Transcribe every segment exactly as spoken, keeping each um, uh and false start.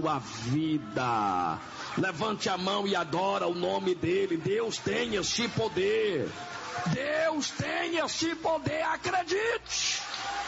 sua vida. Levante a mão e adora o nome dele. Deus tem este poder. Deus tem este poder, acredite.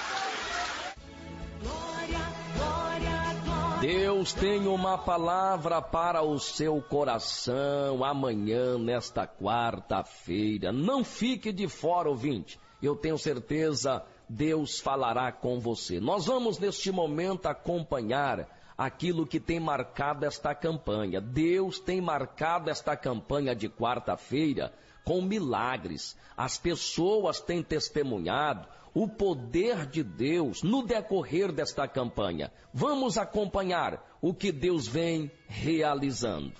Deus tem uma palavra para o seu coração amanhã, nesta quarta-feira. Não fique de fora, ouvinte. Eu tenho certeza, Deus falará com você. Nós vamos neste momento acompanhar aquilo que tem marcado esta campanha. Deus tem marcado esta campanha de quarta-feira com milagres. As pessoas têm testemunhado o poder de Deus no decorrer desta campanha. Vamos acompanhar o que Deus vem realizando.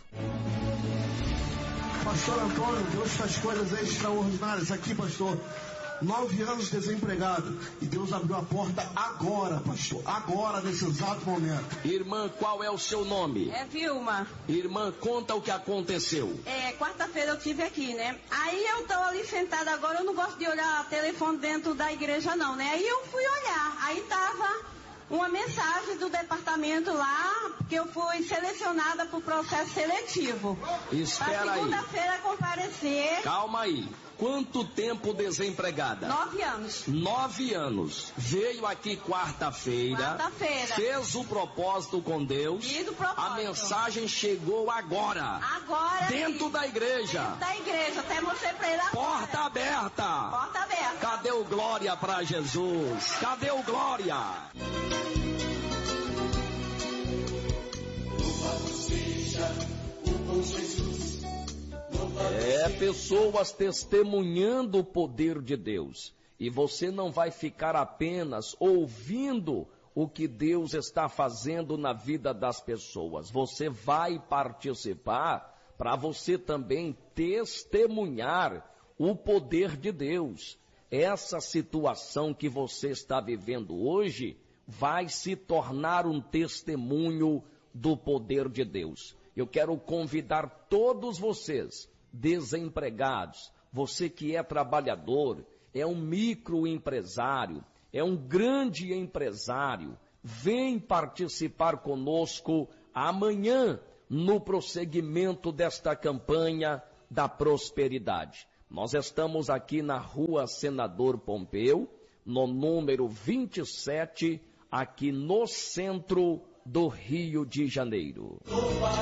Pastor Antônio, Deus faz coisas extraordinárias aqui, pastor. Nove anos desempregado. E Deus abriu a porta agora, pastor. Agora, nesse exato momento. Irmã, qual é o seu nome? É Vilma. Irmã, conta o que aconteceu. É, quarta-feira eu tive aqui, né? Aí eu tô ali sentada agora, eu não gosto de olhar telefone dentro da igreja não, né? Aí eu fui olhar, aí tava uma mensagem do departamento lá, que eu fui selecionada para o processo seletivo. Espera aí. Segunda-feira comparecer. Calma aí. Quanto tempo desempregada? Nove anos. Nove anos. Veio aqui quarta-feira. Quarta-feira. Fez o propósito com Deus. E do propósito. A mensagem chegou agora. Agora. Dentro sim. da igreja. Dentro da igreja. Até mostrei pra ele agora. Porta aberta. Porta aberta. Cadê o glória pra Jesus? Cadê o glória? Louvado seja o bom Jesus. É, pessoas testemunhando o poder de Deus. E você não vai ficar apenas ouvindo o que Deus está fazendo na vida das pessoas. Você vai participar para você também testemunhar o poder de Deus. Essa situação que você está vivendo hoje vai se tornar um testemunho do poder de Deus. Eu quero convidar todos vocês, desempregados, você que é trabalhador, é um microempresário, é um grande empresário, vem participar conosco amanhã no prosseguimento desta campanha da prosperidade. Nós estamos aqui na Rua Senador Pompeu, no número vinte e sete, aqui no centro do Rio de Janeiro.